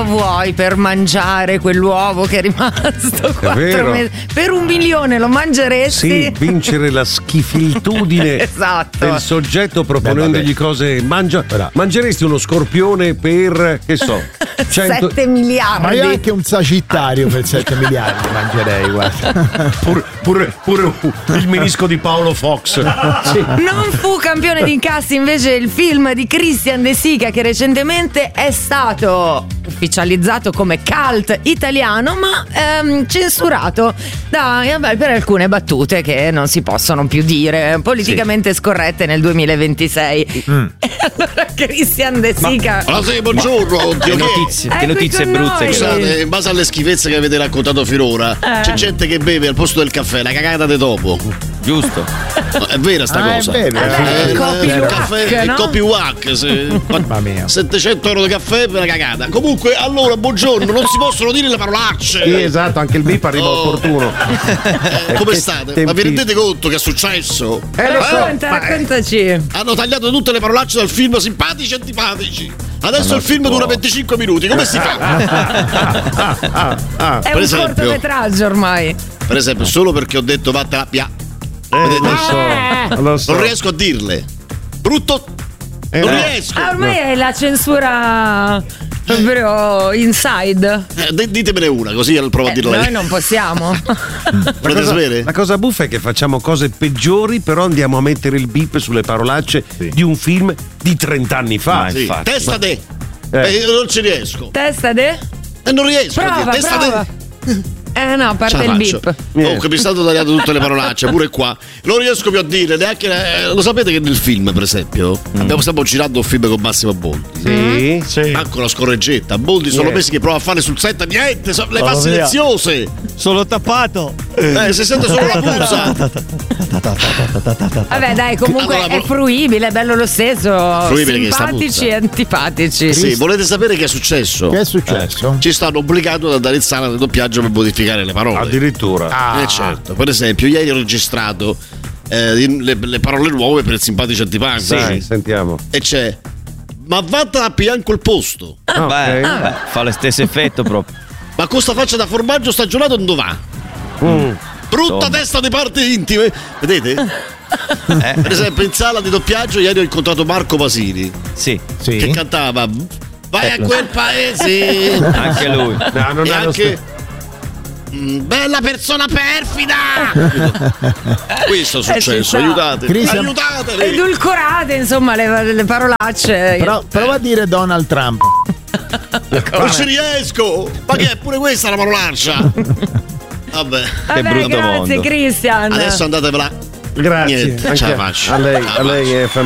vuoi per mangiare quell'uovo che è rimasto 4 mesi? Per 1 milione lo mangeresti? Sì, vincere la schifilitudine esatto. del soggetto proponendogli cose. Mangeresti uno scorpione per, che so, 7 miliardi. Ma io anche un sagittario per 7 miliardi mangerei, guarda. Pure il menisco di Paolo Fox. Sì. Non fu campione di incassi invece il film di Christian De Sica, che recentemente è stato ufficializzato come cult italiano, ma censurato per alcune battute che non si possono più dire, politicamente scorrette nel 2026. E allora Christian De Sica. Buongiorno. Che notizie brutte. Scusate, in base alle schifezze che avete raccontato finora, c'è gente che beve al posto del caffè la cagata di topo. Giusto. No, è vera sta cosa. È vero. Il copy wack, Mamma mia. 700 euro di caffè per la cagata. Comunque, allora, buongiorno, non si possono dire le parolacce. Sì, esatto, anche il bip arriva opportuno. Come state? Ma vi rendete conto che è successo? Raccontaci. Hanno tagliato tutte le parolacce dal film Simpatici e Antipatici. Adesso il film dura 25 minuti. Come si fa? È per un esempio, cortometraggio ormai. Per esempio, solo perché ho detto vattela via. Lo so. Non riesco a dirle. Brutto. Non riesco. Ormai è la censura proprio inside. Ditemene una, così provo a dirla. Noi non possiamo. Volete sapere? La cosa buffa è che facciamo cose peggiori, però andiamo a mettere il bip sulle parolacce di un film di 30 anni fa. Sì. Testa de. Non ci riesco. Testa de? Non riesco a dire. Testa prova. de. No, parte il bip. Comunque mi è stato tagliato tutte le parolacce, pure qua. Non riesco più a dire neanche. Lo sapete che nel film, per esempio, stiamo girando un film con Massimo Boldi. Sì. Manco una scorreggetta. Boldi sono mesi che prova a fare sul set niente, le fa silenziose. Sono tappato. Si sente solo la puzza. Vabbè, dai, comunque Allora, è fruibile, è bello lo stesso. Fruibile che sta Simpatici puzza. e antipatici. Sì, volete sapere che è successo? Che è successo? Ci stanno obbligando ad andare in sala di doppiaggio per modificare le parole. Addirittura. Certo. Per esempio, ieri ho registrato le parole nuove per il Simpatici Antipatici. Dai, sentiamo. E c'è: ma vattene a pigliare quel posto. Fa lo stesso effetto proprio. Ma con sta faccia da formaggio stagionato dove va? Brutta testa di parti intime. Vedete? Per esempio, in sala di doppiaggio ieri ho incontrato Marco Pasini. Sì. Che cantava vai a quel paese. Anche lui. No, non E è lo anche bella persona perfida. Questo è successo. Aiutatemi. Edulcorate, insomma, le parolacce. Però prova a dire Donald Trump. Non ci riesco. Ma che è pure questa la parolaccia? Vabbè. Che brutto grazie mondo. Christian. Adesso andatevela. Grazie. Niente, ce la faccio. A lei è